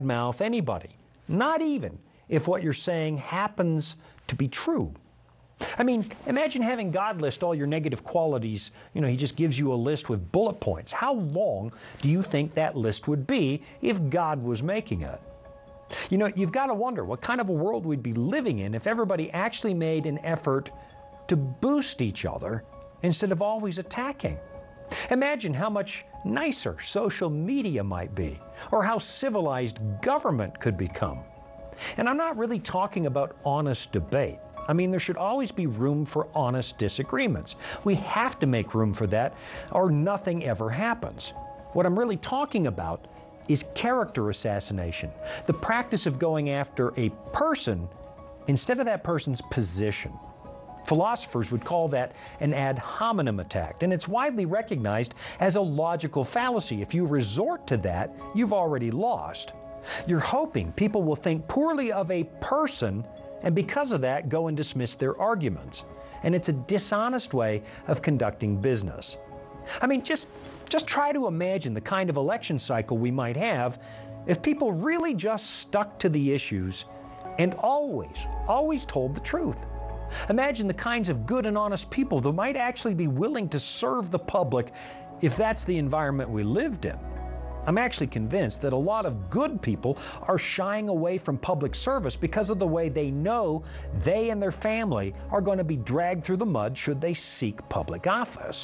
badmouth anybody, not even if what you're saying happens to be true. I mean, imagine having God list all your negative qualities. He just gives you a list with bullet points. How long do you think that list would be if God was making it? You've got to wonder what kind of a world we'd be living in if everybody actually made an effort to boost each other instead of always attacking. Imagine how much nicer social media might be, or how civilized government could become. And I'm not really talking about honest debate. I mean, there should always be room for honest disagreements. We have to make room for that, or nothing ever happens. What I'm really talking about is character assassination, the practice of going after a person instead of that person's position. Philosophers would call that an ad hominem attack, and it's widely recognized as a logical fallacy. If you resort to that, you've already lost. You're hoping people will think poorly of a person, and because of that, go and dismiss their arguments. And it's a dishonest way of conducting business. I mean, just try to imagine the kind of election cycle we might have if people really just stuck to the issues and always told the truth. Imagine the kinds of good and honest people that might actually be willing to serve the public if that's the environment we lived in. I'm actually convinced that a lot of good people are shying away from public service because of the way they know they and their family are going to be dragged through the mud should they seek public office.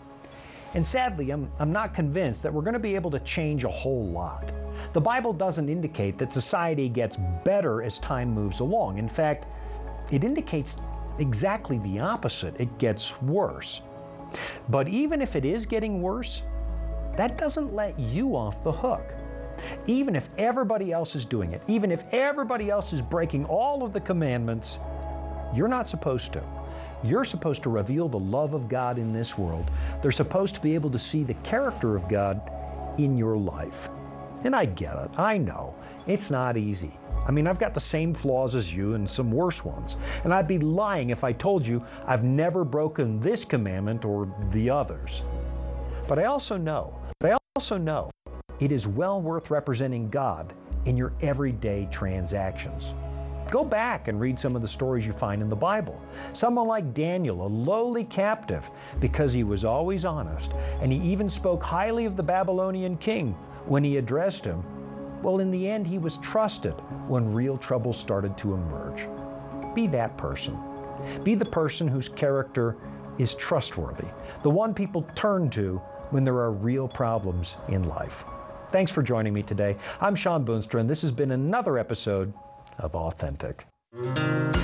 And sadly, I'm not convinced that we're going to be able to change a whole lot. The Bible doesn't indicate that society gets better as time moves along. In fact, it indicates exactly the opposite. It gets worse. But even if it is getting worse, that doesn't let you off the hook. Even if everybody else is doing it, even if everybody else is breaking all of the commandments, you're not supposed to. You're supposed to reveal the love of God in this world. They're supposed to be able to see the character of God in your life. And I get it. I know. It's not easy. I mean, I've got the same flaws as you and some worse ones. And I'd be lying if I told you I've never broken this commandment or the others. But I also know it is well worth representing God in your everyday transactions. Go back and read some of the stories you find in the Bible. Someone like Daniel, a lowly captive, because he was always honest, and he even spoke highly of the Babylonian king when he addressed him. Well, in the end, he was trusted when real trouble started to emerge. Be that person. Be the person whose character is trustworthy, the one people turn to when there are real problems in life. Thanks for joining me today. I'm Sean Boonstra, and this has been another episode of Authentic.